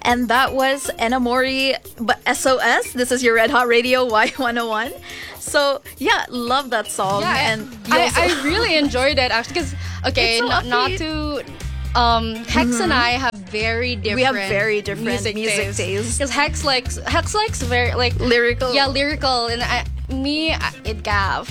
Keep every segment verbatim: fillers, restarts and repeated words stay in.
And that was Enamori but S O S. This is your Red Hot Radio Y one oh one. So yeah, love that song. Yeah, and I, also- I really enjoyed it actually because okay, It's so not, not upbeat. to um Hex and I have very different we have very different music, music tastes. because Hex likes Hex likes very like Lyrical. yeah lyrical and I, me I, it gaff.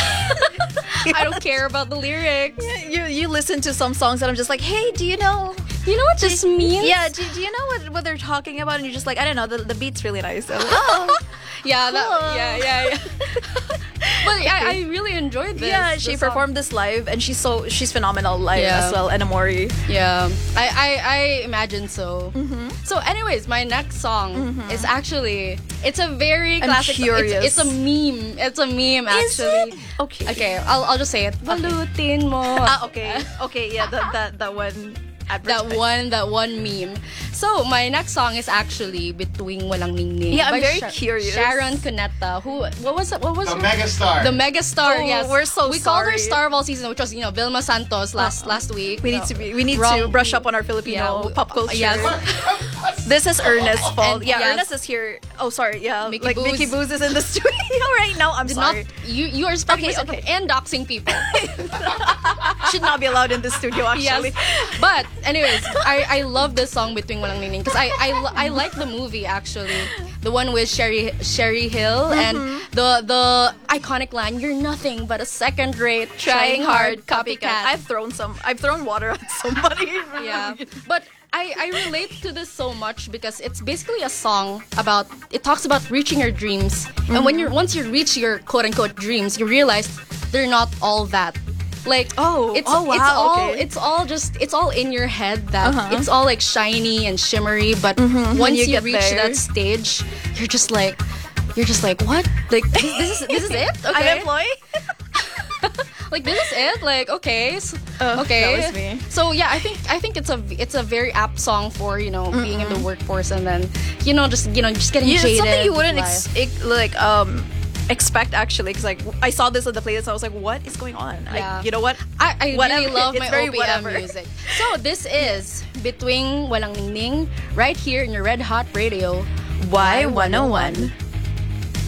I don't care about the lyrics. You you listen to some songs and I'm just like, hey, do you know? You know what this means? Yeah, do, do you know what, what they're talking about? And you're just like, I don't know, the, the beat's really nice. So, oh, Yeah, that, Cool. yeah, yeah, yeah. But I, I really enjoyed this. yeah, this she song. performed this live, and she's so she's phenomenal live Yeah. as well. Enamori. Yeah, I, I, I imagine so. Mm-hmm. So, anyways, my next song Mm-hmm. is actually it's a very I'm classic. song. curious. It's, it's a meme. It's a meme Is actually. it? Okay. Okay, I'll I'll just say it. Balutin mo. Ah, okay. Okay, yeah, that that that one. That advertisement. one, that one meme. So my next song is actually Between Walang Ningning. Yeah, I'm by very Sha- curious. Sharon Cuneta, who what was it? What was The her? megastar. The megastar. Oh, Yes, we're so we called her sorry. Star of All Season, which was you know Vilma Santos last last week. We need No. to be. We need to Wrong- brush up on our Filipino Yeah, we- pop culture. yes. This is Ernest's fault. And- Yeah, yes. Ernest is here. Oh, sorry. Yeah, Mickey like Booz. Mickey Booz is in the studio right now. I'm Did sorry. Not, you you are spreading Okay, misinformation okay. and doxing people. Should not be allowed in the studio actually. Yes. But anyways, I, I love this song Between Walang Ningning because I, I li- I like the movie actually, the one with Sherry Sherry Hill and the the iconic line, "You're nothing but a second rate trying hard copycat." I've thrown some. I've thrown water at somebody. Yeah, but I, I relate to this so much because it's basically a song about it talks about reaching your dreams, and when you're once you reach your quote unquote dreams, you realize they're not all that. Like Oh, it's oh, it's wow, all okay. it's all just it's all in your head that Uh-huh. it's all like shiny and shimmery, but when once you you, get reach there. that stage, you're just like you're just like what? Like this, this is this is it? Okay. I'm employee. Like this is it like okay so, Oh, okay that was me. so yeah I think I think it's a it's a very apt song for you know being in the workforce and then you know just you know just getting You, jaded something you with wouldn't life. ex- ex- like um expect actually because like I saw this on the playlist. I was like, what is going on? Yeah. I, you know what? I, I Whatever. really love It's my very O P M whatever. music. So this is Between Walang Ningning right here in your Red Hot Radio Y one oh one.